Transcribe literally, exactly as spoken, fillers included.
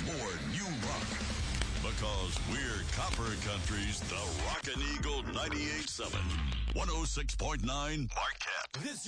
more new rock. Because we're Copper Country's The Rockin' Eagle ninety-eight point seven, one oh six point nine Marquette. This